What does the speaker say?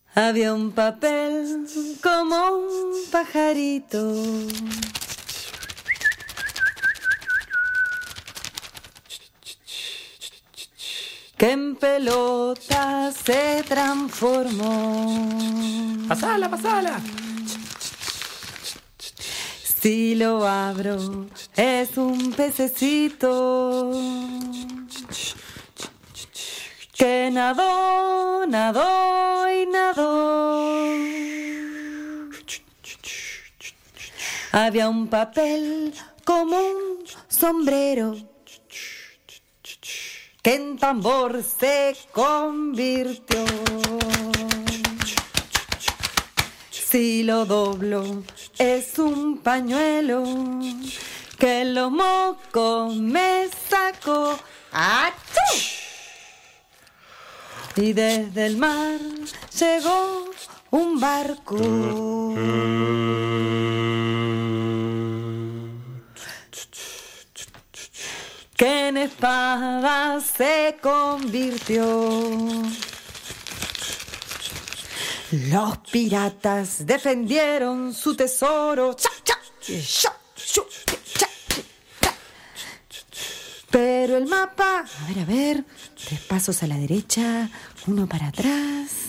Había un papel como un pajarito que en pelota se transformó. ¡Pasala, pasala! Si lo abro, es un pececito que nadó, nadó y nadó. Había un papel como un sombrero que en tambor se convirtió. Si lo doblo, es un pañuelo que los mocos me sacó. ¡Achú! Y desde el mar llegó un barco que en espada se convirtió. Los piratas defendieron su tesoro. Pero el mapa, a ver, 3 pasos a la derecha, 1 para atrás.